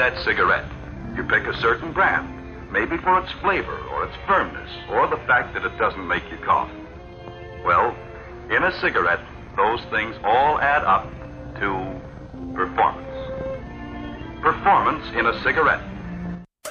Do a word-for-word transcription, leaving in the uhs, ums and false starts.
that cigarette. You pick a certain brand, maybe for its flavor or its firmness or the fact that it doesn't make you cough. Well, in a cigarette, those things all add up to performance. Performance in a cigarette.